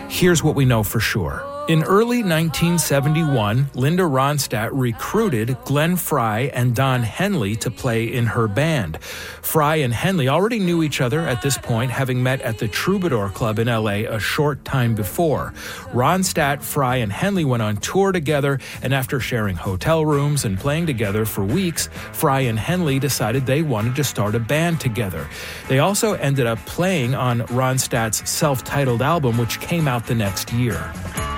Here's what we know for sure. In early 1971, Linda Ronstadt recruited Glenn Frey and Don Henley to play in her band. Frey and Henley already knew each other at this point, having met at the Troubadour Club in L.A. a short time before. Ronstadt, Frey, and Henley went on tour together, and after sharing hotel rooms and playing together for weeks, Frey and Henley decided they wanted to start a band together. They also ended up playing on Ronstadt's self-titled album, which came out the next year.